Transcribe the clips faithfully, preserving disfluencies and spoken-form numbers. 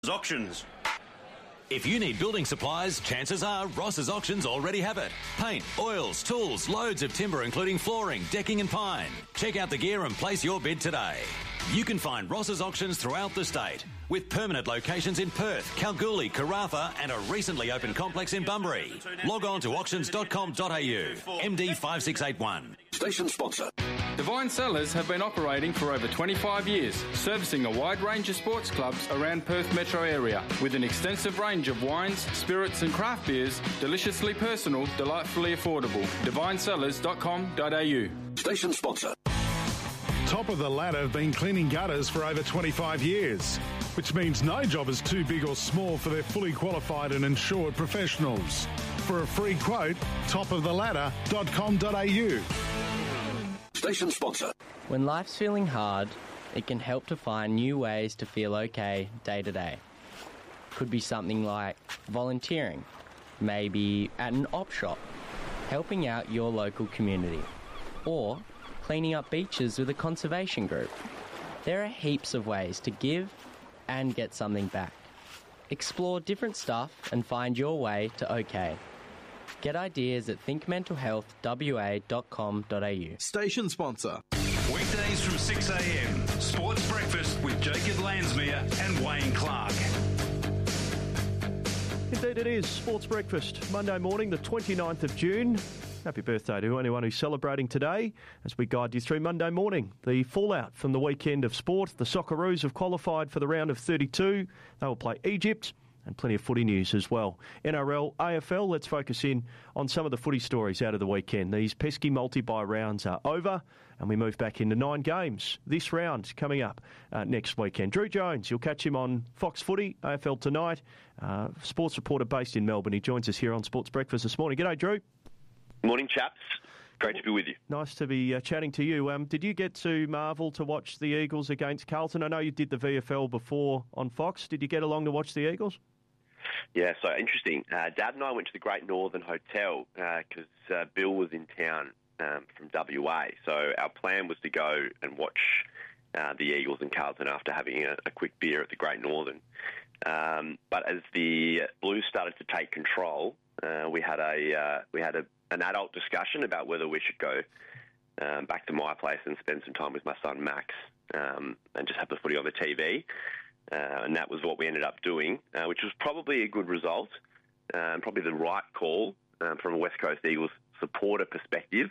Auctions. If you need building supplies, chances are Ross's Auctions already have it. Paint, oils, tools, loads of timber including flooring, decking and pine. Check out the gear and place your bid today. You can find Ross's Auctions throughout the state, with permanent locations in Perth, Kalgoorlie, Carafa and a recently opened complex in Bunbury. Log on to auctions dot com dot a u. M D five six eight one. Station sponsor. Divine Cellars have been operating for over twenty-five years, servicing a wide range of sports clubs around Perth metro area, with an extensive range of wines, spirits and craft beers, deliciously personal, delightfully affordable. divine cellars dot com dot a u. Station sponsor. Top of the Ladder have been cleaning gutters for over twenty-five years, which means no job is too big or small for their fully qualified and insured professionals. For a free quote, top of the ladder dot com dot a u. Station sponsor. When life's feeling hard, it can help to find new ways to feel okay day to day. Could be something like volunteering, maybe at an op shop, helping out your local community, or cleaning up beaches with a conservation group. There are heaps of ways to give and get something back. Explore different stuff and find your way to okay. Get ideas at think mental health w a dot com dot a u. Station sponsor. Weekdays from six a m. Sports Breakfast with Jacob Landsmere and Wayne Clark. Indeed it is. Sports Breakfast, Monday morning, the twenty-ninth of June. Happy birthday to anyone who's celebrating today as we guide you through Monday morning. The fallout from the weekend of sport. The Socceroos have qualified for the round of thirty-two. They will play Egypt. And plenty of footy news as well. N R L, A F L, let's focus in on some of the footy stories out of the weekend. These pesky multi-bye rounds are over, and we move back into nine games. This round coming up uh, next weekend. Drew Jones, you'll catch him on Fox Footy, A F L Tonight. Uh, sports reporter based in Melbourne. He joins us here on Sports Breakfast this morning. G'day, Drew. Morning, chaps. Great to be with you. Nice to be uh, chatting to you. Um, did you get to Marvel to watch the Eagles against Carlton? I know you did the V F L before on Fox. Did you get along to watch the Eagles? Yeah, so interesting. Uh, Dad and I went to the Great Northern Hotel because uh, uh, Bill was in town um, from W A. So our plan was to go and watch uh, the Eagles and Carlton after having a, a quick beer at the Great Northern. Um, but as the Blues started to take control, uh, we had a uh, we had a, an adult discussion about whether we should go um, back to my place and spend some time with my son Max um, and just have the footy on the T V. Uh, and that was what we ended up doing, uh, which was probably a good result, um, probably the right call um, from a West Coast Eagles supporter perspective.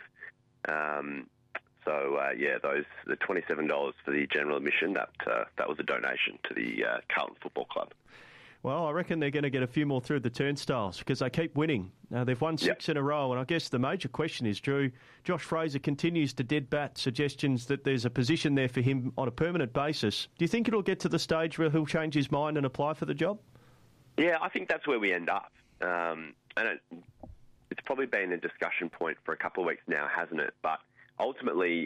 Um, so, uh, yeah, those the twenty-seven dollars for the general admission, that uh, that was a donation to the uh, Carlton Football Club. Well, I reckon they're going to get a few more through the turnstiles because they keep winning. Uh, they've won six yep. in a row, and I guess the major question is, Drew, Josh Fraser continues to dead bat suggestions that there's a position there for him on a permanent basis. Do you think it'll get to the stage where he'll change his mind and apply for the job? Yeah, I think that's where we end up. Um, and it, it's probably been a discussion point for a couple of weeks now, hasn't it? But ultimately,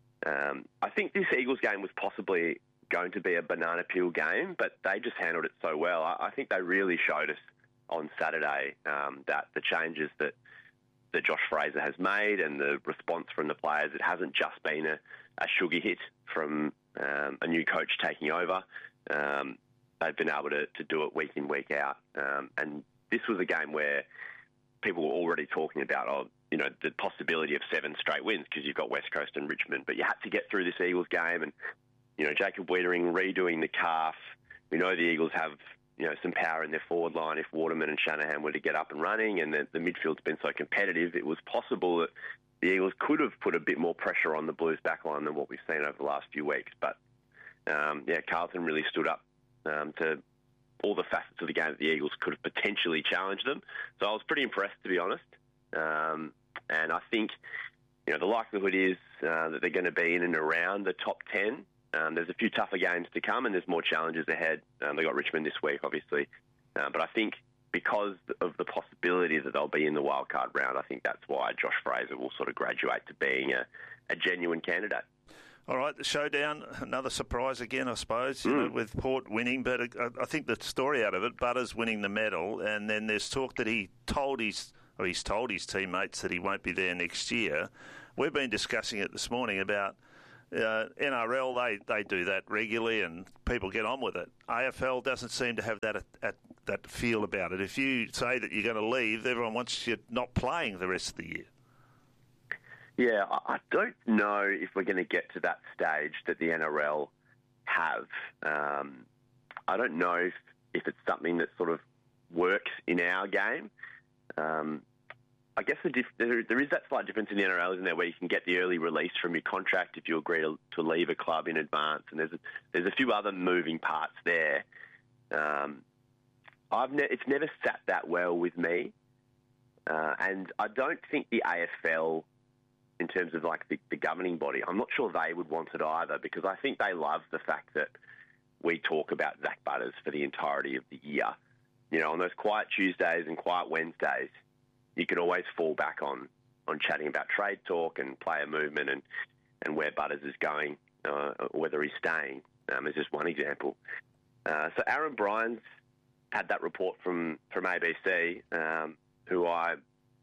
um, I think this Eagles game was possibly going to be a banana peel game, but they just handled it so well. I, I think they really showed us on Saturday um, that the changes that, that Josh Fraser has made and the response from the players, it hasn't just been a, a sugar hit from um, a new coach taking over. Um, they've been able to, to do it week in, week out. Um, and this was a game where people were already talking about, oh, you know, the possibility of seven straight wins because you've got West Coast and Richmond, but you had to get through this Eagles game. And you know, Jacob Wiedering redoing the calf. We know the Eagles have, you know, some power in their forward line if Waterman and Shanahan were to get up and running, and the, the midfield's been so competitive, it was possible that the Eagles could have put a bit more pressure on the Blues backline than what we've seen over the last few weeks. But, um, yeah, Carlton really stood up um, to all the facets of the game that the Eagles could have potentially challenged them. So I was pretty impressed, to be honest. Um, and I think, you know, the likelihood is uh, that they're going to be in and around the top ten. Um, there's a few tougher games to come and there's more challenges ahead. Um, they've got Richmond this week, obviously. Uh, but I think because of the possibility that they'll be in the wildcard round, I think that's why Josh Fraser will sort of graduate to being a, a genuine candidate. All right, the showdown, another surprise again, I suppose, you mm. know, with Port winning. But I, I think the story out of it, Butters winning the medal, and then there's talk that he told his, or he's told his teammates that he won't be there next year. We've been discussing it this morning about, Uh, N R L, they, they do that regularly and people get on with it. A F L doesn't seem to have that at, at, that feel about it. If you say that you're going to leave, everyone wants you not playing the rest of the year. Yeah, I don't know if we're going to get to that stage that the N R L have. Um, I don't know if, if it's something that sort of works in our game. Um, I guess the diff- there, there is that slight difference in the N R L, isn't there, where you can get the early release from your contract if you agree to, to leave a club in advance, and there's a, there's a few other moving parts there. Um, I've ne- it's never sat that well with me, uh, and I don't think the A F L, in terms of like the, the governing body, I'm not sure they would want it either, because I think they love the fact that we talk about Zach Butters for the entirety of the year. You know, on those quiet Tuesdays and quiet Wednesdays, you can always fall back on, on chatting about trade talk and player movement and, and where Butters is going, uh, whether he's staying, um, is just one example. Uh, so Aaron Bryans had that report from, from A B C, um, who I,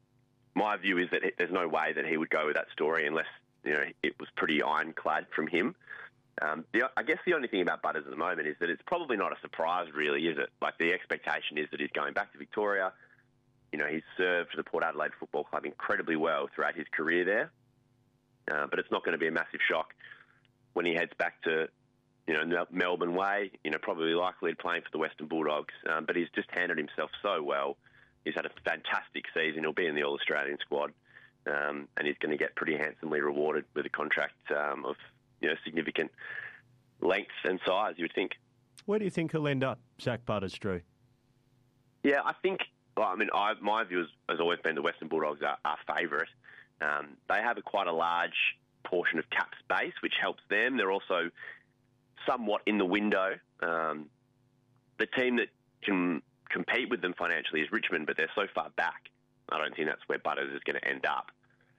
my view is that there's no way that he would go with that story unless, you know, it was pretty ironclad from him. Um, the, I guess the only thing about Butters at the moment is that it's probably not a surprise, really, is it? Like, the expectation is that he's going back to Victoria. You know, he's served the Port Adelaide Football Club incredibly well throughout his career there. Uh, but it's not going to be a massive shock when he heads back to, you know, Melbourne way, you know, probably likely playing for the Western Bulldogs. Um, but he's just handled himself so well. He's had a fantastic season. He'll be in the All-Australian squad. Um, and he's going to get pretty handsomely rewarded with a contract um, of, you know, significant length and size, you would think. Where do you think he'll end up, Zach Butters, Drew? Yeah, I think... Well, I mean, I, my view has, has always been the Western Bulldogs are, are favourite. Um, they have a quite a large portion of cap space, which helps them. They're also somewhat in the window. Um, the team that can compete with them financially is Richmond, but they're so far back. I don't think that's where Butters is going to end up.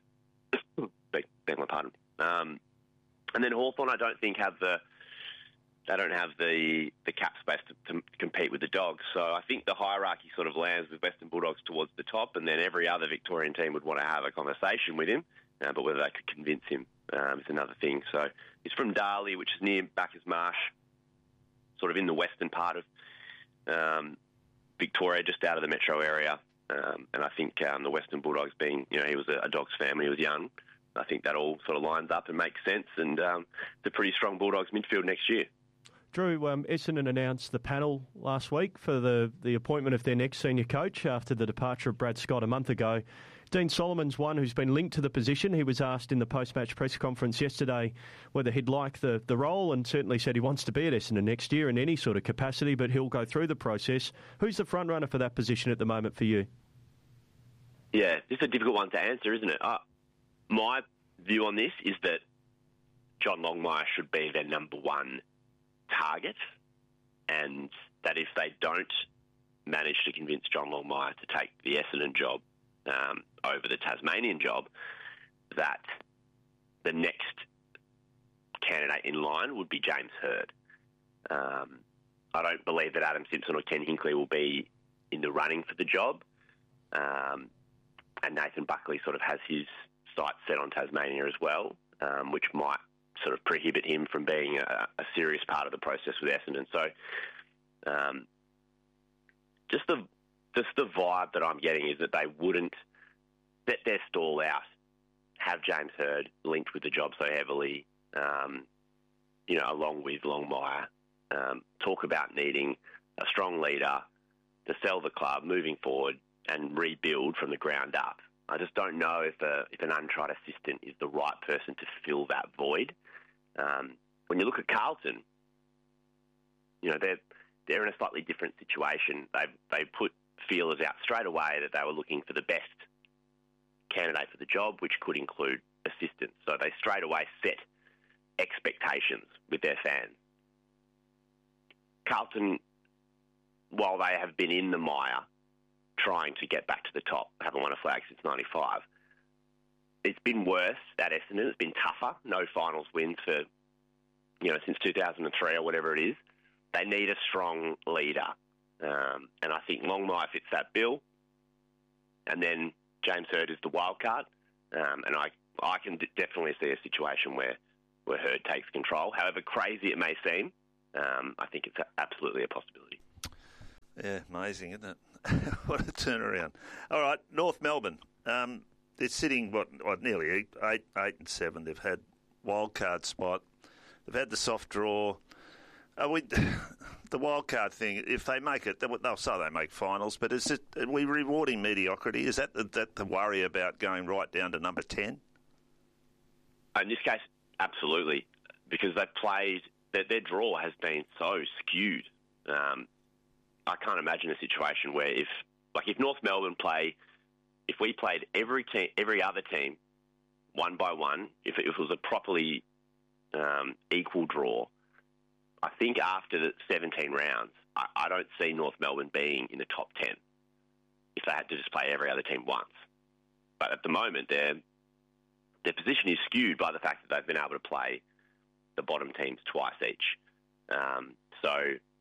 beg, beg my pardon. Um, and then Hawthorn, I don't think have the they don't have the, the cap space to, to compete with the Dogs. So I think the hierarchy sort of lands with Western Bulldogs towards the top, and then every other Victorian team would want to have a conversation with him, uh, but whether they could convince him um, is another thing. So he's from Darley, which is near Bacchus Marsh, sort of in the western part of um, Victoria, just out of the metro area. Um, and I think um, the Western Bulldogs being, you know, he was a, a Dogs family, he was young. I think that all sort of lines up and makes sense, and um, it's a pretty strong Bulldogs midfield next year. Drew, um, Essendon announced the panel last week for the, the appointment of their next senior coach after the departure of Brad Scott a month ago. Dean Solomon's one who's been linked to the position. He was asked in the post-match press conference yesterday whether he'd like the, the role, and certainly said he wants to be at Essendon next year in any sort of capacity, but he'll go through the process. Who's the front runner for that position at the moment for you? Yeah, this is a difficult one to answer, isn't it? Uh, my view on this is that John Longmire should be their number one target, and that if they don't manage to convince John Longmire to take the Essendon job um, over the Tasmanian job, that the next candidate in line would be James Hird. Um, I don't believe that Adam Simpson or Ken Hinkley will be in the running for the job, um, and Nathan Buckley sort of has his sights set on Tasmania as well, um, which might sort of prohibit him from being a, a serious part of the process with Essendon. So um, just the just the vibe that I'm getting is that they wouldn't set their stall out, have James Hird linked with the job so heavily, um, you know, along with Longmire, um, talk about needing a strong leader to sell the club moving forward and rebuild from the ground up. I just don't know if, a, if an untried assistant is the right person to fill that void. Um, when you look at Carlton, you know, they're they're in a slightly different situation. They they put feelers out straight away that they were looking for the best candidate for the job, which could include assistants. So they straight away set expectations with their fans. Carlton, while they have been in the mire, trying to get back to the top, haven't won a flag since ninety-five. It's been worse at Essendon. It's been tougher. No finals wins for, you know, since two thousand three or whatever it is. They need a strong leader. Um, and I think Longmire fits that bill. And then James Hird is the wild card. Um, and I, I can d- definitely see a situation where where Herd takes control. However crazy it may seem, um, I think it's absolutely a possibility. Yeah, amazing, isn't it? What a turnaround. All right, North Melbourne. Um, they're sitting, what, what, nearly eight, eight, eight and seven. They've had wild card spot. They've had the soft draw. Are we, the wild card thing, if they make it, they'll say they make finals, but is it, are we rewarding mediocrity? Is that the, that the worry about going right down to number ten? In this case, absolutely, because they've played, their, their draw has been so skewed. Um, I can't imagine a situation where if, like if North Melbourne play, if we played every team, every other team, one by one, if it, if it was a properly um, equal draw, I think after the seventeen rounds, I, I don't see North Melbourne being in the top ten if they had to just play every other team once. But at the moment, their their position is skewed by the fact that they've been able to play the bottom teams twice each. Um, so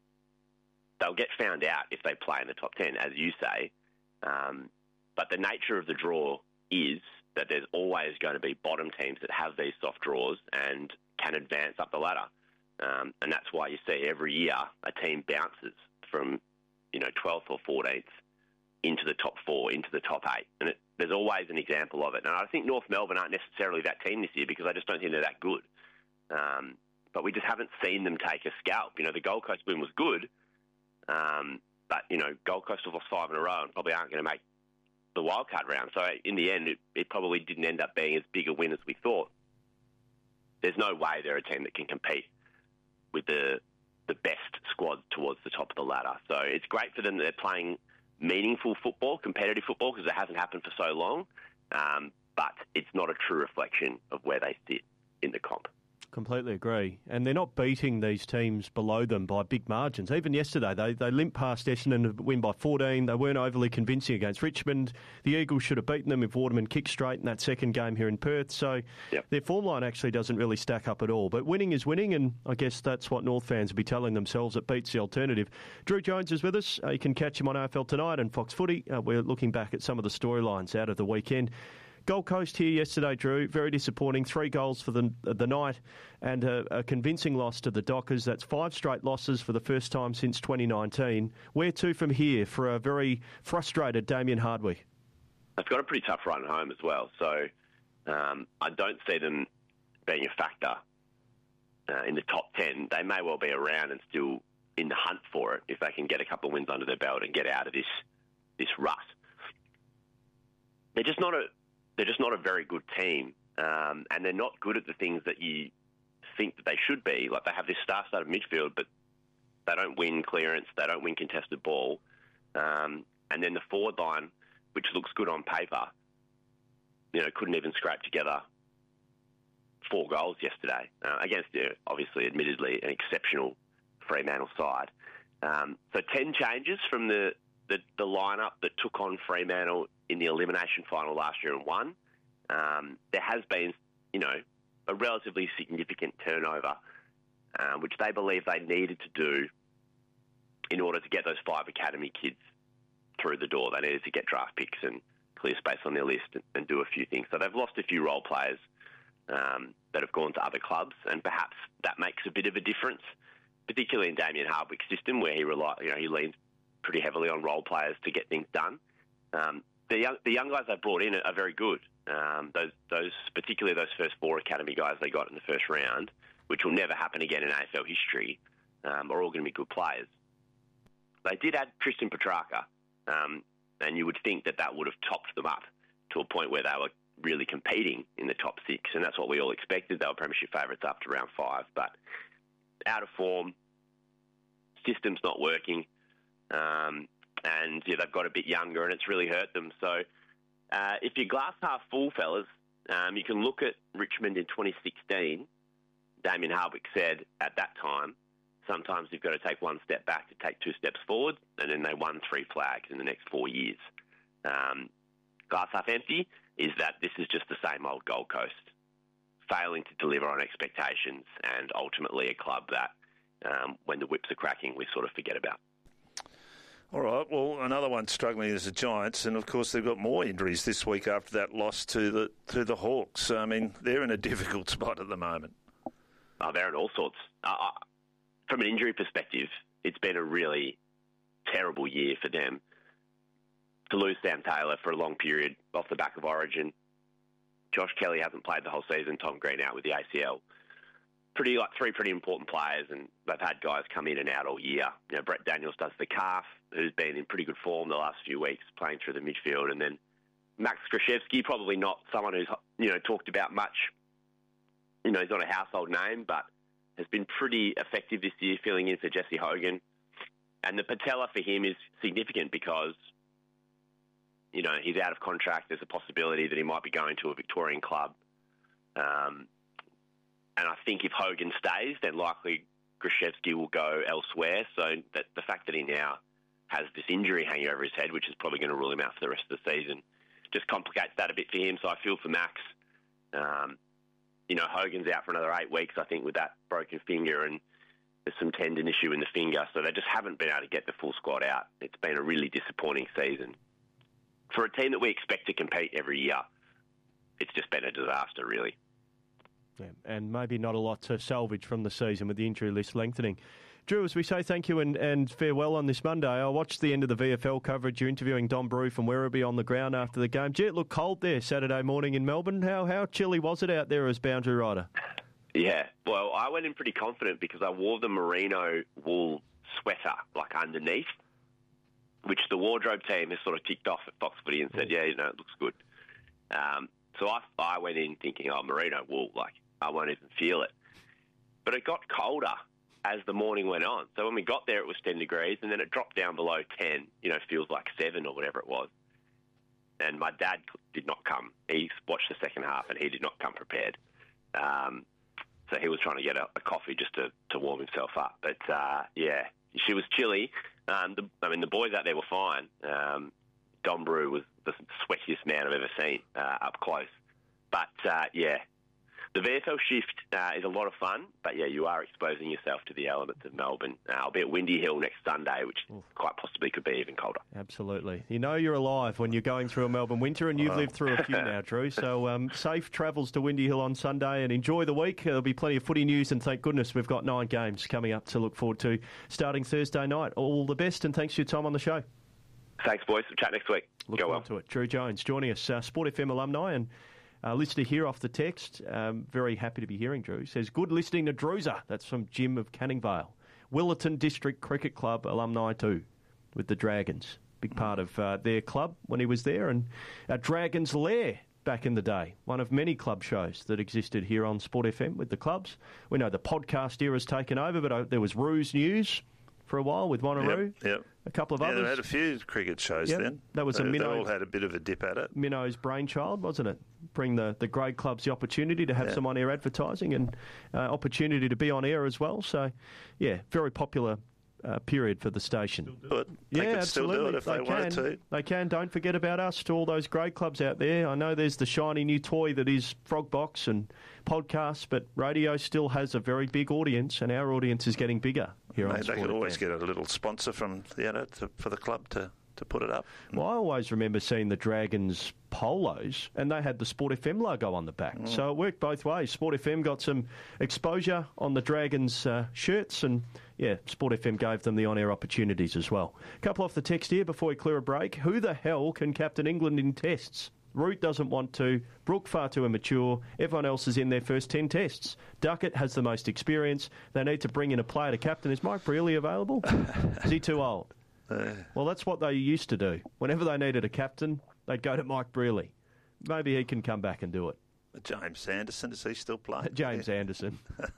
they'll get found out if they play in the top ten, as you say. Um, but the nature of the draw is that there's always going to be bottom teams that have these soft draws and can advance up the ladder. Um, and that's why you see every year a team bounces from, you know, twelfth or fourteenth into the top four, into the top eight. And it, there's always an example of it. And I think North Melbourne aren't necessarily that team this year because I just don't think they're that good. Um, but we just haven't seen them take a scalp. You know, the Gold Coast win was good, um, but, you know, Gold Coast have lost five in a row and probably aren't going to make the wildcard round. So in the end, it, it probably didn't end up being as big a win as we thought. There's no way they're a team that can compete with the the best squads towards the top of the ladder. So it's great for them that they're playing meaningful football, competitive football, because it hasn't happened for so long. Um, but it's not a true reflection of where they sit in the comp. Completely agree. And they're not beating these teams below them by big margins. Even yesterday, they, they limped past Essendon to win by fourteen. They weren't overly convincing against Richmond. The Eagles should have beaten them if Waterman kicked straight in that second game here in Perth. So yep. Their form line actually doesn't really stack up at all. But winning is winning, and I guess that's what North fans will be telling themselves. It beats the alternative. Drew Jones is with us. Uh, you can catch him on A F L Tonight and Fox Footy. Uh, we're looking back at some of the storylines out of the weekend. Gold Coast here yesterday, Drew. Very disappointing. Three goals for the the night and a, a convincing loss to the Dockers. That's five straight losses for the first time since twenty nineteen. Where to from here for a very frustrated Damien Hardwick? They've got a pretty tough run home as well. So um, I don't see them being a factor uh, in the top ten. They may well be around and still in the hunt for it if they can get a couple of wins under their belt and get out of this this rut. They're just not a They're just not a very good team, um, and they're not good at the things that you think that they should be. Like they have this star-studded midfield, but they don't win clearance, they don't win contested ball, um, and then the forward line, which looks good on paper, you know, couldn't even scrape together four goals yesterday uh, against, uh, obviously, admittedly, an exceptional Fremantle side. Um, so ten changes from the, the, the lineup that took on Fremantle in the elimination final last year and won. Um, there has been, you know, a relatively significant turnover, uh, which they believe they needed to do in order to get those five academy kids through the door. They needed to get draft picks and clear space on their list and, and do a few things. So they've lost a few role players um, that have gone to other clubs, and perhaps that makes a bit of a difference, particularly in Damien Hardwick's system, where he rely, you know, he leans pretty heavily on role players to get things done. Um, The young, the young guys they brought in are very good. Um, those, those, particularly those first four academy guys they got in the first round, which will never happen again in A F L history, um, are all going to be good players. They did add Tristan Petrarca, um, and you would think that that would have topped them up to a point where they were really competing in the top six, and that's what we all expected. They were premiership favourites up to round five, but out of form, system's not working. Um, And yeah, they've got a bit younger, and it's really hurt them. So, uh, if you're glass half full, fellas, um, you can look at Richmond in twenty sixteen. Damien Hardwick said at that time, sometimes you've got to take one step back to take two steps forward, and then they won three flags in the next four years. Um, glass half empty is that this is just the same old Gold Coast, failing to deliver on expectations, and ultimately a club that, um, when the whips are cracking, we sort of forget about. All right, well, another one struggling is the Giants, and of course they've got more injuries this week after that loss to the to the Hawks. I mean, they're in a difficult spot at the moment. Oh, they're in all sorts. Uh, from an injury perspective, it's been a really terrible year for them. To lose Sam Taylor for a long period off the back of Origin. Josh Kelly hasn't played the whole season. Tom Green out with the A C L. Pretty like three pretty important players, and they've had guys come in and out all year. You know, Brett Daniels does the calf, who's been in pretty good form the last few weeks, playing through the midfield, and then Max Krzyzewski, probably not someone who's you know talked about much. You know, he's not a household name, but has been pretty effective this year, filling in for Jesse Hogan. And the patella for him is significant because, you know, he's out of contract. There's a possibility that he might be going to a Victorian club. Um, and I think if Hogan stays, then likely Krzyzewski will go elsewhere. So that the fact that he now has this injury hanging over his head, which is probably going to rule him out for the rest of the season, just complicates that a bit for him. So I feel for Max. Um, you know, Hogan's out for another eight weeks, I think, with that broken finger, and there's some tendon issue in the finger. So they just haven't been able to get the full squad out. It's been a really disappointing season. For a team that we expect to compete every year, it's just been a disaster, really. Yeah, and maybe not a lot to salvage from the season with the injury list lengthening. Drew, as we say thank you and, and farewell on this Monday, I watched the end of the V F L coverage. You're interviewing Don Brew from Werribee on the ground after the game. Gee, it looked cold there Saturday morning in Melbourne. How how chilly was it out there as boundary rider? Yeah, well, I went in pretty confident because I wore the merino wool sweater, like underneath, which the wardrobe team has sort of ticked off at Fox Footy and said, yeah, you know, it looks good. Um, so I, I went in thinking, oh, merino wool, like, I won't even feel it. But it got colder as the morning went on. So when we got there, it was ten degrees, and then it dropped down below ten, you know, feels like seven or whatever it was. And my dad did not come. He watched the second half, and he did not come prepared. Um, so he was trying to get a, a coffee just to, to warm himself up. But, uh, yeah, she was chilly. Um, the, I mean, the boys out there were fine. Um, Don Brew was the sweatiest man I've ever seen uh, up close. But, uh, yeah, the V F L shift uh, is a lot of fun, but, yeah, you are exposing yourself to the elements of Melbourne. Uh, I'll be at Windy Hill next Sunday, which Ooh. quite possibly could be even colder. Absolutely. You know you're alive when you're going through a Melbourne winter, and you've oh. lived through a few now, Drew. So um, safe travels to Windy Hill on Sunday, and enjoy the week. There'll be plenty of footy news, and thank goodness we've got nine games coming up to look forward to starting Thursday night. All the best, and thanks for your time on the show. Thanks, boys. We'll chat next week. Look Go forward well. to it. Drew Jones joining us, uh, Sport F M alumni, and Uh, listener here off the text, um, very happy to be hearing Drew, says, good listening to Drewza. That's from Jim of Canning Vale. Willerton District Cricket Club alumni too, with the Dragons. Big part of uh, their club when he was there. And uh, Dragons Lair back in the day, one of many club shows that existed here on Sport F M with the clubs. We know the podcast era's taken over, but uh, there was Roos News for a while with Wanneroo. Yep, yep. A couple of yeah, others. They had a few cricket shows yep. then. That was they, a Minnow. They all had a bit of a dip at it. Minnow's brainchild, wasn't it? Bring the, the grade clubs the opportunity to have yeah. some on-air advertising and uh, opportunity to be on air as well. So, yeah, very popular uh, period for the station. Still do it. They yeah, could still do it if they, they wanted can. to. They can. Don't forget about us, to all those grade clubs out there. I know there's the shiny new toy that is Frogbox and podcasts, but radio still has a very big audience, and our audience is getting bigger here Mate, on Sport They could F M. always get a little sponsor from you know, to, for the club to, to put it up. Well, I always remember seeing the Dragons polos, and they had the Sport F M logo on the back. Mm. So it worked both ways. Sport F M got some exposure on the Dragons uh, shirts, and yeah, Sport F M gave them the on-air opportunities as well. A couple off the text here before we clear a break. Who the hell can captain England in tests? Root doesn't want to. Brooke far too immature. Everyone else is in their first ten tests. Duckett has the most experience. They need to bring in a player to captain. Is Mike Brearley available? Is he too old? Uh. Well, that's what they used to do. Whenever they needed a captain, they'd go to Mike Brearley. Maybe he can come back and do it. James Anderson, is he still playing? James yeah. Anderson.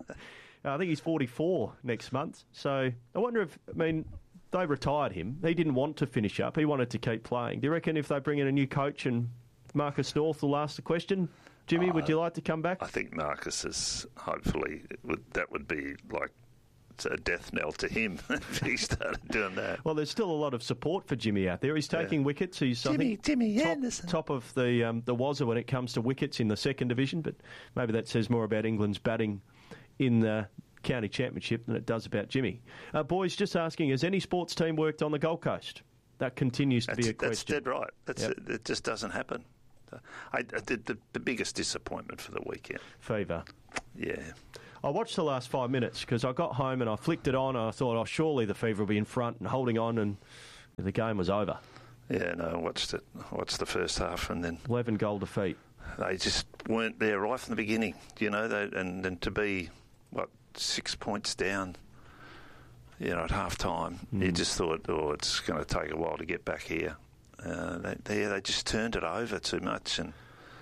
I think he's forty-four next month. So I wonder if, I mean, they retired him. He didn't want to finish up. He wanted to keep playing. Do you reckon if they bring in a new coach and Marcus North will ask the question, Jimmy, uh, would you like to come back? I think Marcus is, hopefully, would, that would be like a death knell to him if he started doing that. Well, there's still a lot of support for Jimmy out there. He's taking yeah. wickets. He's Jimmy, I think, Jimmy top, Anderson. top of the um, the Wazza when it comes to wickets in the second division, but maybe that says more about England's batting in the county championship than it does about Jimmy. Uh, boys, just asking, has any sports team worked on the Gold Coast? That continues to that's, be a question. That's dead right. That's, yep. it, it just doesn't happen. I, I did the, the biggest disappointment for the weekend. Fever. Yeah. I watched the last five minutes because I got home and I flicked it on and I thought, oh, surely the Fever will be in front and holding on, and the game was over. Yeah, no, I watched it. I watched the first half and then... eleven goal defeat. They just weren't there right from the beginning, you know, they, and, and to be, what, six points down, you know, at half-time, mm. you just thought, oh, it's going to take a while to get back here. Uh, they, they, they just turned it over too much, and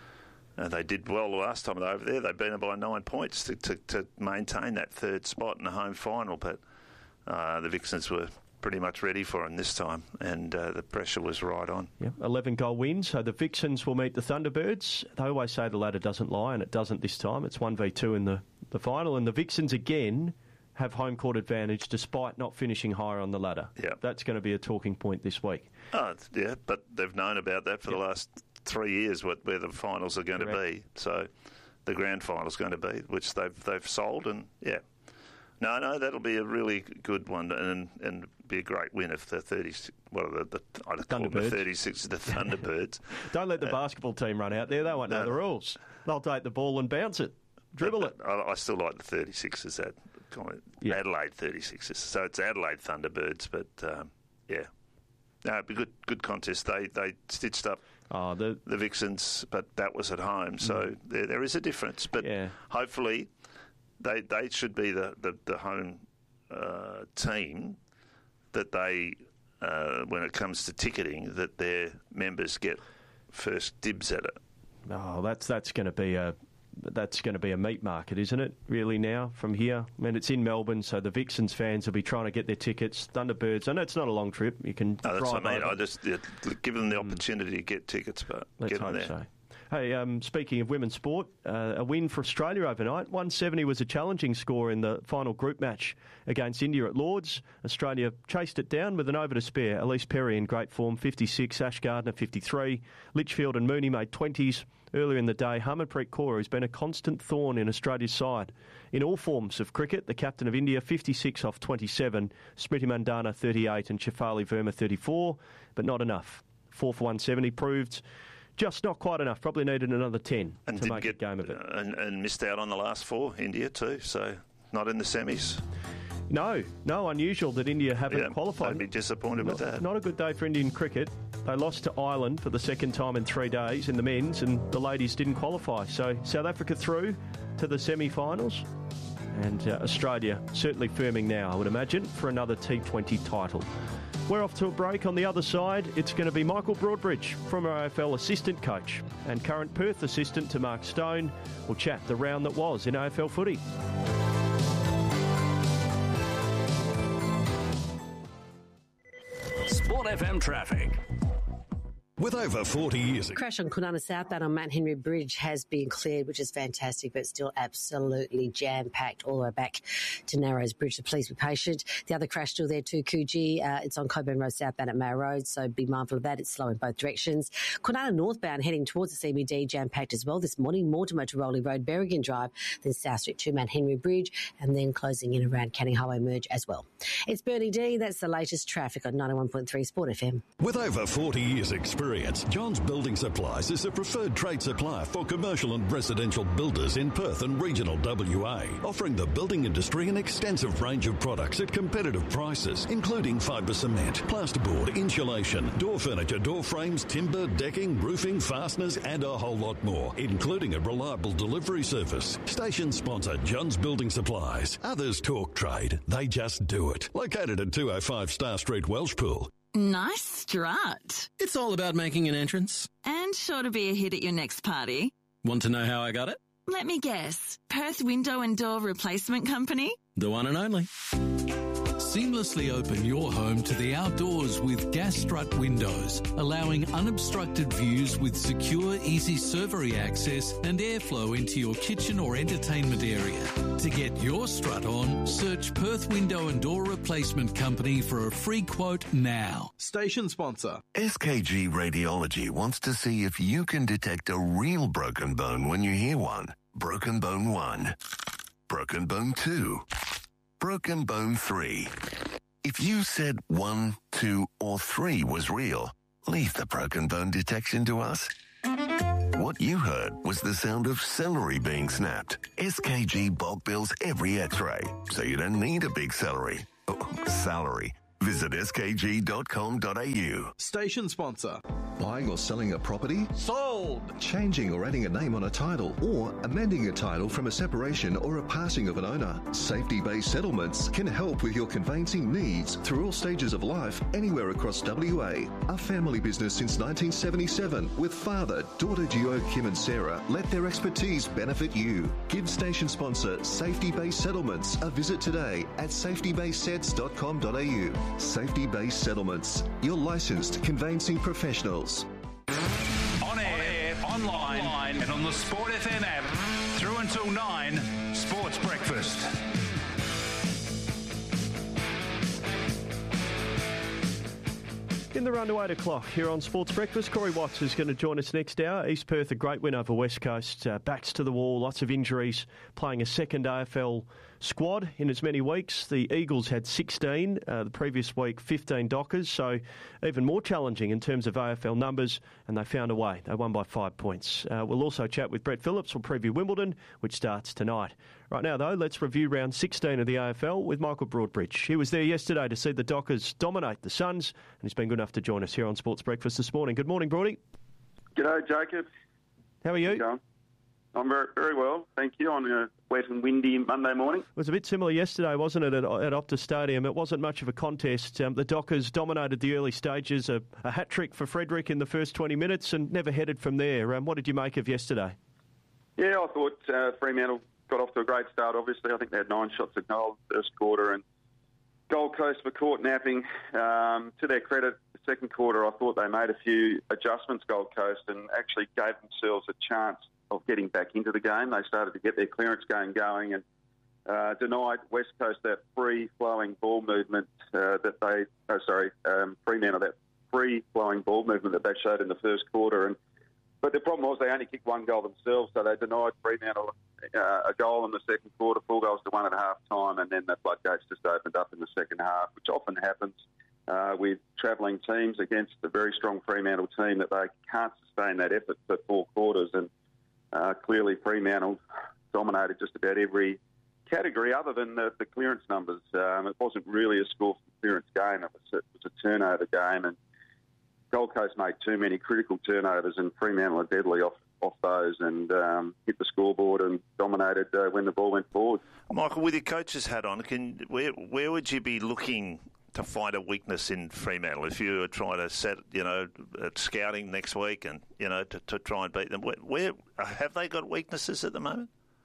uh, they did well the last time they were over there. They beat them by nine points to, to, to maintain that third spot in the home final, but uh, the Vixens were pretty much ready for them this time, and uh, the pressure was right on. Yep, eleven goal win, so the Vixens will meet the Thunderbirds. They always say the ladder doesn't lie, and it doesn't this time. It's one v two in the, the final, and the Vixens again have home court advantage despite not finishing higher on the ladder. Yep. That's going to be a talking point this week. Oh, yeah, but they've known about that for yep. the last three years, what, where the finals are going Correct. to be. So the grand final's going to be, which they've they've sold, and yeah. No, no, that'll be a really good one, and and be a great win if the thirty. What are the, the I'd call them the thirty-six, the Thunderbirds. Don't let the uh, basketball team run out there. They won't know no, the rules. They'll take the ball and bounce it, dribble but, it. I, I still like the thirty-sixers. That yeah. Adelaide thirty-sixers. So it's Adelaide Thunderbirds, but um, yeah, no, it'd be good. Good contest. They they stitched up. Oh, the the Vixens, but that was at home, so mm. there there is a difference. But yeah. hopefully. They they should be the, the, the home uh, team that they, uh, when it comes to ticketing, that their members get first dibs at it. Oh, that's that's going to be a that's going to be a meat market, isn't it? Really now from here. I mean, it's in Melbourne, so the Vixens fans will be trying to get their tickets. Thunderbirds. I know it's not a long trip. You can no, that's drive what I mean. over. I just yeah, give them the opportunity to get tickets, but Let's get them hope there. So. Hey, um, speaking of women's sport, uh, a win for Australia overnight. one seventy was a challenging score in the final group match against India at Lords. Australia chased it down with an over to spare. Elise Perry in great form, fifty-six. Ash Gardner, fifty-three. Litchfield and Mooney made twenties. Earlier in the day, Harmanpreet Kaur has been a constant thorn in Australia's side. In all forms of cricket, the captain of India, fifty-six off twenty-seven. Smriti Mandana, thirty-eight. And Shefali Verma, thirty-four. But not enough. Four for one seventy proved... just not quite enough. Probably needed another ten and to make get, a game of it. And, and missed out on the last four, India too, so not in the semis. No, no, unusual that India haven't yeah, qualified. I'd be disappointed not, with that. Not a good day for Indian cricket. They lost to Ireland for the second time in three days in the men's, and the ladies didn't qualify. So South Africa through to the semi-finals, and uh, Australia certainly firming now, I would imagine, for another T twenty title. We're off to a break. On the other side, it's going to be Michael Broadbridge, former A F L assistant coach and current Perth assistant to Mark Stone. We'll chat the round that was in A F L footy. Sport F M traffic. With over forty years... Crash on Kwinana southbound on Mount Henry Bridge has been cleared, which is fantastic, but still absolutely jam-packed all the way back to Narrows Bridge. So please be patient. The other crash still there too, Coogee. Uh, it's on Coburn Road southbound at Mayo Road, so be mindful of that. It's slow in both directions. Kwinana northbound heading towards the C B D, jam-packed as well this morning. Mortimer to Rowley Road, Berrigan Drive, then South Street to Mount Henry Bridge, and then closing in around Canning Highway Merge as well. It's Bernie D. That's the latest traffic on ninety-one point three Sport F M. With over forty years' experience, Johns Building Supplies is a preferred trade supplier for commercial and residential builders in Perth and regional W A, offering the building industry an extensive range of products at competitive prices, including fibre cement, plasterboard, insulation, door furniture, door frames, timber, decking, roofing, fasteners, and a whole lot more, including a reliable delivery service. Station sponsor Johns Building Supplies. Others talk trade, they just do it. Located at two oh five Star Street, Welshpool. Nice strut. It's all about making an entrance. And sure to be a hit at your next party. Want to know how I got it? Let me guess. Perth Window and Door Replacement Company? The one and only. Seamlessly open your home to the outdoors with Gas Strut windows, allowing unobstructed views with secure, easy servery access and airflow into your kitchen or entertainment area. To get your strut on, search Perth Window and Door Replacement Company for a free quote now. Station sponsor. S K G Radiology wants to see if you can detect a real broken bone when you hear one. Broken bone one. Broken bone two. Broken bone three. If you said one, two, or three was real, leave the broken bone detection to us. One What you heard was the sound of celery being snapped. S K G bulk bills every X-ray, so you don't need a big celery. Oh, salary. Visit s k g dot com dot a u. Station sponsor. Buying or selling a property? Sold. Changing or adding a name on a title, or amending a title from a separation or a passing of an owner. Safety-based settlements can help with your conveyancing needs through all stages of life, anywhere across W A. A family business since nineteen seventy-seven, with father, daughter duo Kim and Sarah. Let their expertise benefit you. Give station sponsor Safety-based settlements a visit today at safety based sets dot com dot a u. Safety-based settlements, your licensed conveyancing professionals. On air, online, online, and on the Sport F M app. Through until nine, Sports Breakfast. In the run to eight o'clock here on Sports Breakfast, Corey Watts is going to join us next hour. East Perth, a great win over West Coast. Uh, backs to the wall, lots of injuries, playing a second A F L squad in as many weeks. The Eagles had sixteen, uh, the previous week fifteen Dockers, so even more challenging in terms of A F L numbers, and they found a way. They won by five points. Uh, we'll also chat with Brett Phillips. We'll preview Wimbledon, which starts tonight. Right now, though, let's review round sixteen of the A F L with Michael Broadbridge. He was there yesterday to see the Dockers dominate the Suns, and he's been good enough to join us here on Sports Breakfast this morning. Good morning, Broady. G'day, Jacob. How are you? How you I'm very, very well, thank you, on a wet and windy Monday morning. It was a bit similar yesterday, wasn't it, at, at Optus Stadium? It wasn't much of a contest. Um, the Dockers dominated the early stages, a, a hat-trick for Frederick in the first twenty minutes and never headed from there. Um, what did you make of yesterday? Yeah, I thought uh, Fremantle got off to a great start, obviously. I think they had nine shots at goal in the first quarter, and Gold Coast were caught napping. Um, to their credit, the second quarter, I thought they made a few adjustments, Gold Coast, and actually gave themselves a chance of getting back into the game. They started to get their clearance game going and uh, denied West Coast that free-flowing ball movement uh, that they, oh, sorry, um, Fremantle, that free-flowing ball movement that they showed in the first quarter. And But the problem was they only kicked one goal themselves, so they denied Fremantle uh, a goal in the second quarter, four goals to one at half time, and then the floodgates just opened up in the second half, which often happens uh, with travelling teams against a very strong Fremantle team, that they can't sustain that effort for four quarters. And Uh, clearly, Fremantle dominated just about every category other than the, the clearance numbers. Um, it wasn't really a score for clearance game. It was, a, it was a turnover game, and Gold Coast made too many critical turnovers, and Fremantle are deadly off, off those and um, hit the scoreboard and dominated uh, when the ball went forward. Michael, with your coach's hat on, can where where would you be looking to find a weakness in Fremantle if you were trying to set, you know, uh, scouting next week and, you know, to, to try and beat them? Where, where have they got weaknesses at the moment?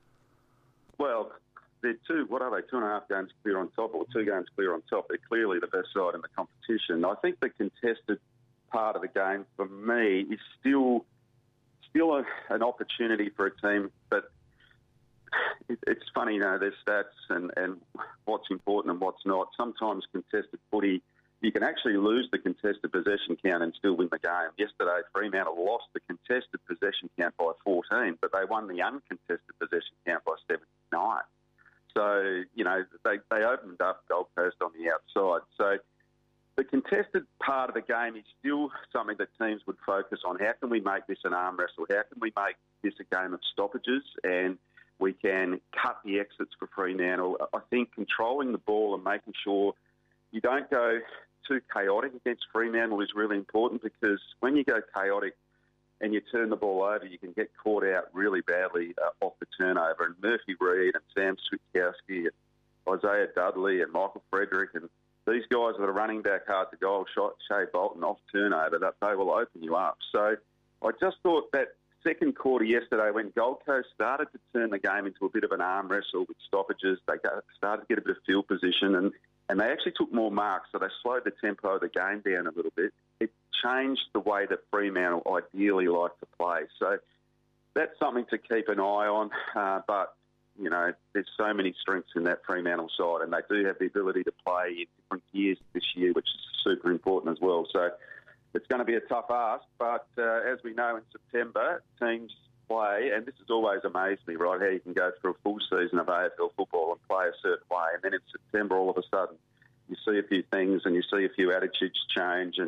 Well, they're two, what are they, two and a half games clear on top, or two games clear on top. They're clearly the best side in the competition. I think the contested part of the game, for me, is still still a, an opportunity for a team, but it, it's funny, you know, there's stats and, and what's important and what's not. Sometimes contested footy, you can actually lose the contested possession count and still win the game. Yesterday, Fremantle lost the contested possession count by fourteen, but they won the uncontested possession count by seventy-nine. So, you know, they, they opened up Gold Coast on the outside. So the contested part of the game is still something that teams would focus on. How can we make this an arm wrestle? How can we make this a game of stoppages? And we can cut the exits for Fremantle. I think controlling the ball and making sure you don't go too chaotic against Fremantle is really important, because when you go chaotic and you turn the ball over, you can get caught out really badly uh, off the turnover. And Murphy Reid and Sam Switkowski and Isaiah Dudley and Michael Frederick and these guys that are running back hard to goal, shot Shea Bolton off turnover, that they will open you up. So I just thought that second quarter yesterday, when Gold Coast started to turn the game into a bit of an arm wrestle with stoppages, they started to get a bit of field position, and, and they actually took more marks, so they slowed the tempo of the game down a little bit. It changed the way that Fremantle ideally like to play. So that's something to keep an eye on, uh, but you know, there's so many strengths in that Fremantle side, and they do have the ability to play in different gears this year, which is super important as well. So it's going to be a tough ask, but uh, as we know, in September, teams play, and this has always amazed me, right, how you can go through a full season of A F L football and play a certain way, and then in September, all of a sudden, you see a few things and you see a few attitudes change, and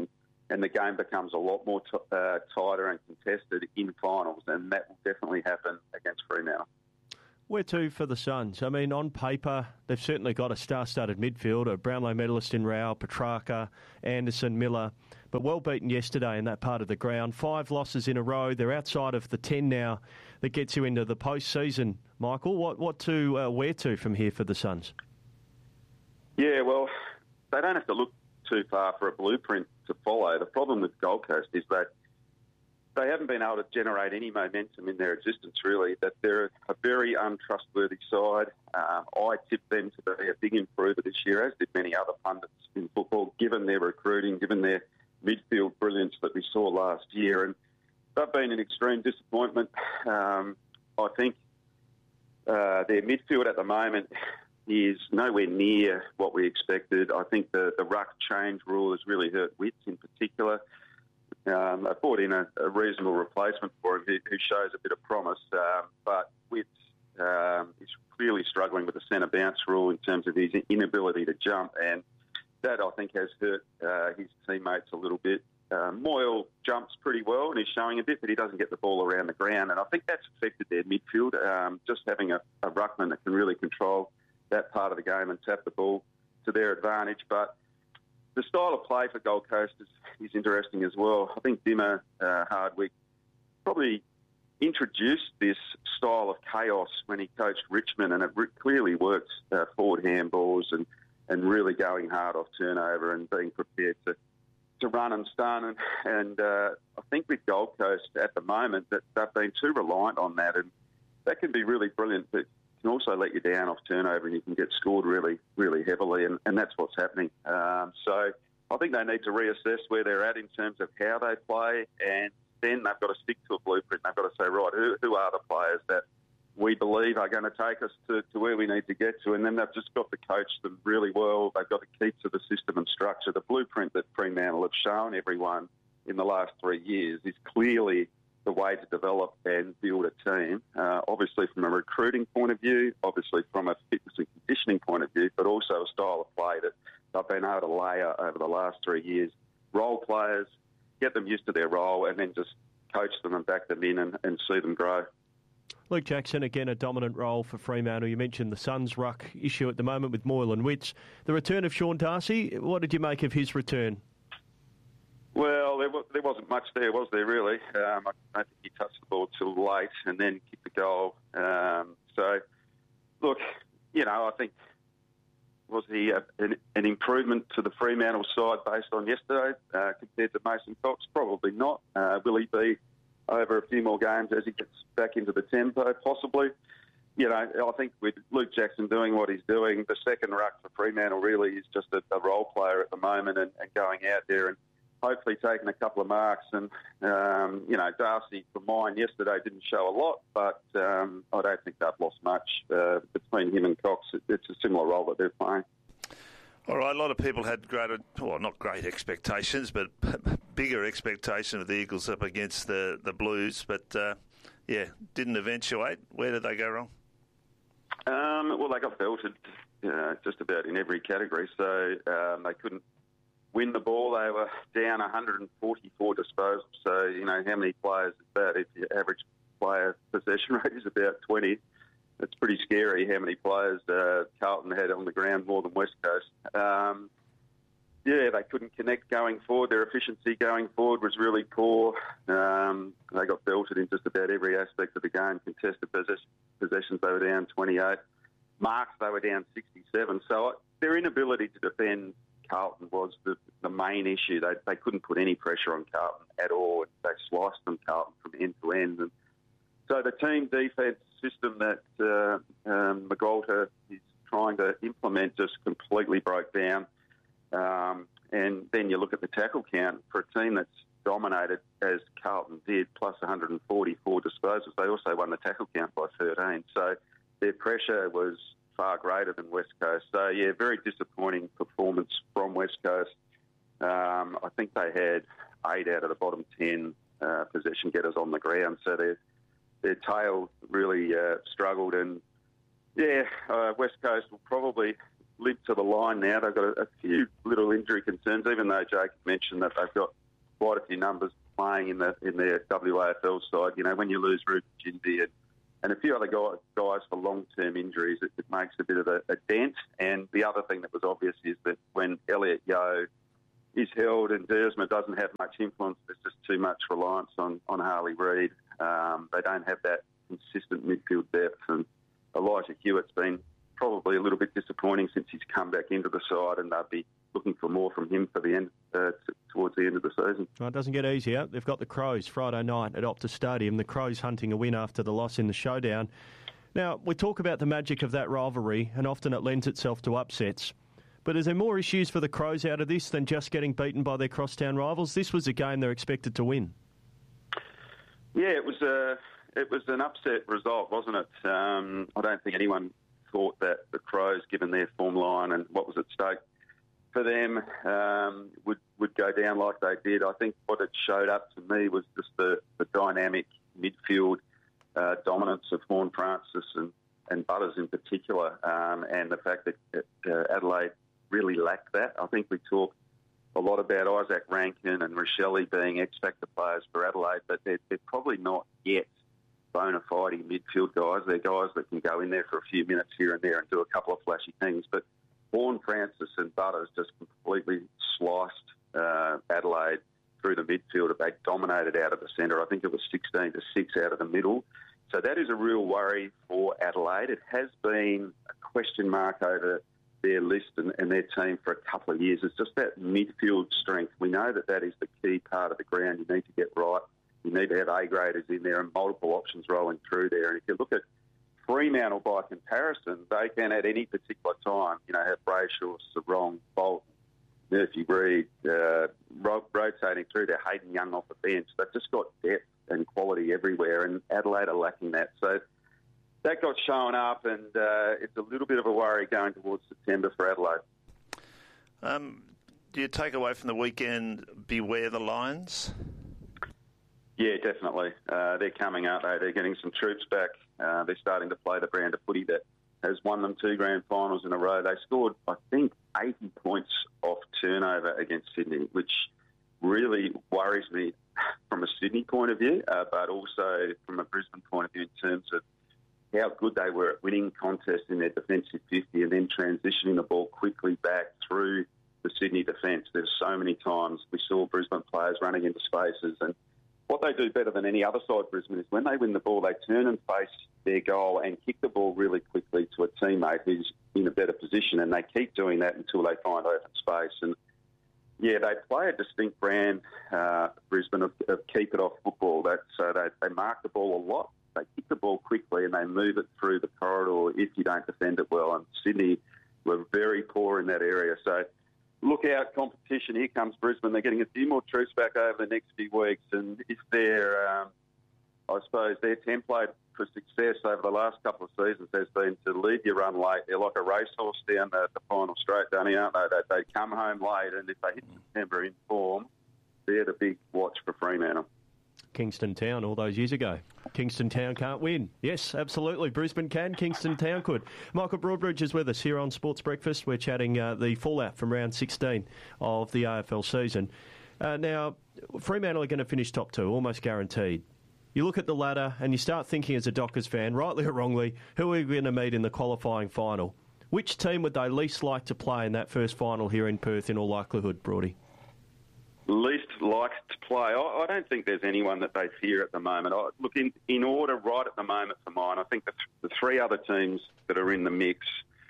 and the game becomes a lot more t- uh, tighter and contested in finals, and that will definitely happen against Fremantle. Where to for the Suns? I mean, on paper, they've certainly got a star-studded midfield, a Brownlow medalist in Rao, Petrarca, Anderson, Miller, but well beaten yesterday in that part of the ground. Five losses in a row. They're outside of the ten now that gets you into the postseason. Michael, what, what to, uh, where to from here for the Suns? Yeah, well, they don't have to look too far for a blueprint to follow. The problem with Gold Coast is that they haven't been able to generate any momentum in their existence, really, that they're a very untrustworthy side. Um, I tipped them to be a big improver this year, as did many other pundits in football, given their recruiting, given their midfield brilliance that we saw last year. And they've been an extreme disappointment. Um, I think uh, their midfield at the moment is nowhere near what we expected. I think the, the ruck change rule has really hurt Witts in particular. Um, I brought in a, a reasonable replacement for him who, who shows a bit of promise, um, but Witts um, is clearly struggling with the centre bounce rule in terms of his inability to jump, and that, I think, has hurt uh, his teammates a little bit. Um, Moyle jumps pretty well and he's showing a bit, but he doesn't get the ball around the ground, and I think that's affected their midfield, um, just having a, a ruckman that can really control that part of the game and tap the ball to their advantage. But the style of play for Gold Coast is, is interesting as well. I think Dimmer uh, Hardwick probably introduced this style of chaos when he coached Richmond, and it re- clearly works uh, forward handballs and, and really going hard off turnover and being prepared to, to run and stun. And, and uh, I think with Gold Coast at the moment that they've been too reliant on that, and that can be really brilliant, but can also let you down off turnover and you can get scored really, really heavily, and, and that's what's happening. Um, so I think they need to reassess where they're at in terms of how they play, and then they've got to stick to a blueprint. They've got to say, right, who, who are the players that we believe are going to take us to, to where we need to get to, and then they've just got to coach them really well. They've got to keep to the system and structure. The blueprint that Fremantle have shown everyone in the last three years is clearly the way to develop and build a team, uh, obviously from a recruiting point of view, obviously from a fitness and conditioning point of view, but also a style of play that they've been able to layer over the last three years. Role players, get them used to their role, and then just coach them and back them in and, and see them grow. Luke Jackson, again, a dominant role for Fremantle. You mentioned the Suns' ruck issue at the moment with Moyle and Witts. The return of Sean Darcy, what did you make of his return? Well, there, there wasn't much there, was there, really? Um, I don't think he touched the ball till late and then kicked the goal. Um, so, look, you know, I think, was he a, an, an improvement to the Fremantle side based on yesterday uh, compared to Mason Cox? Probably not. Uh, will he be over a few more games as he gets back into the tempo? Possibly. You know, I think with Luke Jackson doing what he's doing, the second ruck for Fremantle really is just a, a role player at the moment and, and going out there and hopefully taking a couple of marks. And, um, you know, Darcy, for mine, yesterday didn't show a lot, but um, I don't think they've lost much uh, between him and Cox. It's a similar role that they're playing. All right, a lot of people had greater, well, not great expectations, but bigger expectation of the Eagles up against the, the Blues. But, uh, yeah, didn't eventuate. Where did they go wrong? Um, well, they got belted uh, just about in every category, so um, they couldn't win the ball. They were down one hundred forty-four disposals. So, you know, how many players is that? If your average player possession rate is about twenty, it's pretty scary how many players uh, Carlton had on the ground more than West Coast. Um, yeah, they couldn't connect going forward. Their efficiency going forward was really poor. Um, they got belted in just about every aspect of the game. Contested possess- possessions, they were down twenty-eight. Marks, they were down sixty-seven. So their inability to defend Carlton was the, the main issue. They they couldn't put any pressure on Carlton at all. They sliced them, Carlton, from end to end. And so the team defence system that uh, um, McGalter is trying to implement just completely broke down. Um, and then you look at the tackle count for a team that's dominated as Carlton did, plus one hundred forty-four disposals. They also won the tackle count by thirteen. So their pressure was far greater than West Coast. So, yeah, very disappointing performance from West Coast. Um, I think they had eight out of the bottom ten uh, possession getters on the ground. So their, their tail really uh, struggled. And, yeah, uh, West Coast will probably live to the line now. They've got a, a few little injury concerns, even though Jake mentioned that they've got quite a few numbers playing in the in their W A F L side. You know, when you lose Ruben Gindy and, and a few other guys, guys for long-term injuries, it, it makes a bit of a, a dent. And the other thing that was obvious is that when Elliot Yeo is held and Dersma doesn't have much influence, there's just too much reliance on, on Harley Reid. Um, they don't have that consistent midfield depth, and Elijah Hewitt's been probably a little bit disappointing since he's come back into the side, and they'll be looking for more from him for the end uh, t- towards the end of the season. Well, it doesn't get easier. They've got the Crows Friday night at Optus Stadium. The Crows hunting a win after the loss in the showdown. Now, we talk about the magic of that rivalry, and often it lends itself to upsets. But is there more issues for the Crows out of this than just getting beaten by their crosstown rivals? This was a game they're expected to win. Yeah, it was a it was an upset result, wasn't it? Um, I don't think anyone thought that the Crows, given their form line and what was at stake for them, um, would would go down like they did. I think what it showed up to me was just the, the dynamic midfield uh, dominance of Vaughan Francis and, and Butters in particular, um, and the fact that uh, Adelaide really lacked that. I think we talk a lot about Isaac Rankin and Rochelle being X-factor players for Adelaide, but they're, they're probably not yet bona fide midfield guys. They're guys that can go in there for a few minutes here and there and do a couple of flashy things. But Vaughan Francis and Butters just completely sliced uh, Adelaide through the midfield. They dominated out of the centre. I think it was sixteen to six out of the middle. So that is a real worry for Adelaide. It has been a question mark over their list and, and their team for a couple of years. It's just that midfield strength. We know that that is the key part of the ground you need to get right. You need to have A-graders in there and multiple options rolling through there. And if you look at Fremantle by comparison, they can at any particular time, you know, have Brayshaw, Sarong, Bolton, Murphy Reid, uh, ro- rotating through there, Hayden Young off the bench. They've just got depth and quality everywhere, and Adelaide are lacking that. So that got shown up, and uh, it's a little bit of a worry going towards September for Adelaide. Um, do you take away from the weekend, beware the Lions? Yeah, definitely. Uh, they're coming, aren't they? They're getting some troops back. Uh, they're starting to play the brand of footy that has won them two grand finals in a row. They scored, I think, eighty points off turnover against Sydney, which really worries me from a Sydney point of view, uh, but also from a Brisbane point of view in terms of how good they were at winning contests in their defensive fifty and then transitioning the ball quickly back through the Sydney defence. There's so many times we saw Brisbane players running into spaces, and what they do better than any other side, Brisbane, is when they win the ball, they turn and face their goal and kick the ball really quickly to a teammate who's in a better position, and they keep doing that until they find open space. And yeah, they play a distinct brand, uh, Brisbane, of, of keep it off football. That, so they, they mark the ball a lot, they kick the ball quickly, and they move it through the corridor if you don't defend it well. And Sydney were very poor in that area. So look out, competition. Here comes Brisbane. They're getting a few more troops back over the next few weeks. And if they're, um, I suppose, their template for success over the last couple of seasons has been to leave your run late. They're like a racehorse down the, the final straight, Danny, aren't they? They, they come home late, and if they hit September in form, they're the big watch for Fremantle. Kingston Town all those years ago. Kingston Town can't win. Yes, absolutely. Brisbane can. Kingston Town could. Michael Broadbridge is with us here on Sports Breakfast. We're chatting uh, the fallout from round sixteen of the A F L season. Uh, now, Fremantle are going to finish top two, almost guaranteed. You look at the ladder and you start thinking as a Dockers fan, rightly or wrongly, who are we going to meet in the qualifying final? Which team would they least like to play in that first final here in Perth in all likelihood, Broady? Least liked to play. I, I don't think there's anyone that they fear at the moment. I, look, in, in order right at the moment for mine, I think the, th- the three other teams that are in the mix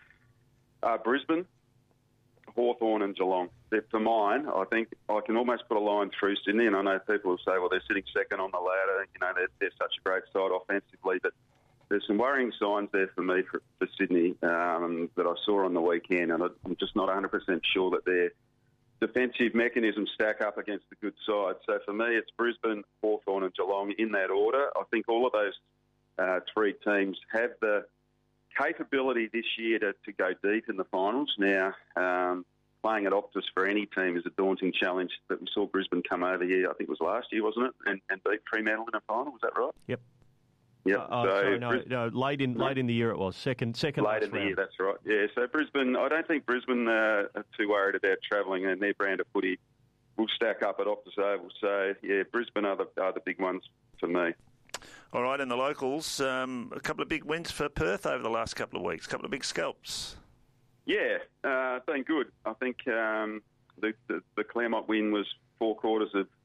are Brisbane, Hawthorn and Geelong. They're, for mine, I think I can almost put a line through Sydney, and I know people will say, well, they're sitting second on the ladder. You know, they're, they're such a great side offensively, but there's some worrying signs there for me for, for Sydney um, that I saw on the weekend, and I'm just not one hundred percent sure that they're defensive mechanisms stack up against the good side. So for me, it's Brisbane, Hawthorn and Geelong in that order. I think all of those uh, three teams have the capability this year to, to go deep in the finals. Now, um, playing at Optus for any team is a daunting challenge, but we saw Brisbane come over here, I think it was last year, wasn't it, and, and beat Fremantle in a final. Was that right? Yep. Yep. Uh, oh, so sorry, no, Bris- no, late in late in the year it was second second late last in the round. year. That's right. Yeah. So Brisbane, I don't think Brisbane uh, are too worried about travelling, and their brand of footy will stack up at Optus Oval. So, yeah, Brisbane are the, are the big ones for me. All right, in the locals, um, a couple of big wins for Perth over the last couple of weeks, a couple of big scalps. Yeah, uh, been good. I think um, the, the, the Claremont win was four quarters of